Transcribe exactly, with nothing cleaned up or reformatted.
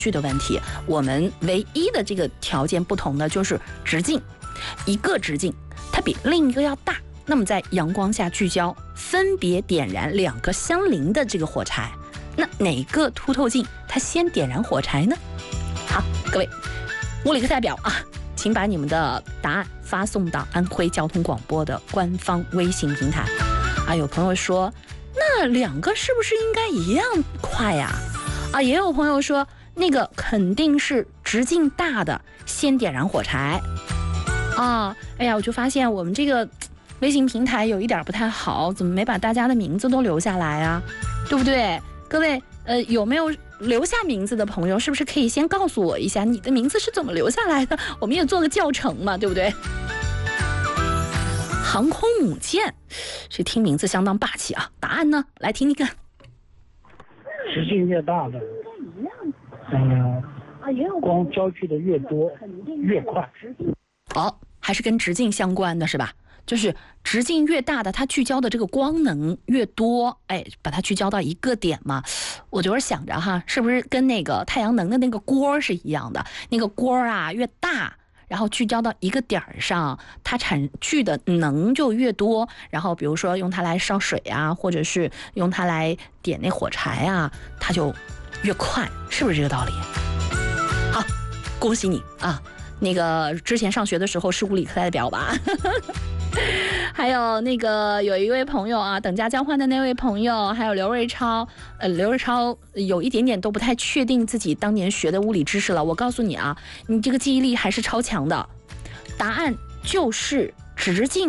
距的问题，我们唯一的这个条件不同的就是直径，一个直径它比另一个要大，那么在阳光下聚焦，分别点燃两个相邻的这个火柴，那哪个凸透镜它先点燃火柴呢？好，各位物理课代表啊，请把你们的答案发送到安徽交通广播的官方微信平台。啊，有朋友说，那两个是不是应该一样快呀？啊，也有朋友说，那个肯定是直径大的先点燃火柴。啊，哎呀，我就发现我们这个微信平台有一点不太好，怎么没把大家的名字都留下来啊？对不对？各位，呃，有没有留下名字的朋友，是不是可以先告诉我一下你的名字是怎么留下来的？我们也做个教程嘛，对不对？航空母舰，这听名字相当霸气啊！答案呢？来听听看。 直径越大的，嗯、呃，光焦距的越多，越快。 哦，还是跟直径相关的是吧？就是直径越大的，它聚焦的这个光能越多，哎，把它聚焦到一个点嘛。我就是想着哈，是不是跟那个太阳能的那个锅是一样的？那个锅啊越大，然后聚焦到一个点上，它产聚的能就越多。然后比如说用它来烧水啊，或者是用它来点那火柴啊，它就越快，是不是这个道理？好，恭喜你啊！那个之前上学的时候是物理课代表吧？还有那个有一位朋友啊，等价交换的那位朋友，还有刘瑞超，呃，刘瑞超有一点点都不太确定自己当年学的物理知识了。我告诉你啊，你这个记忆力还是超强的。答案就是直径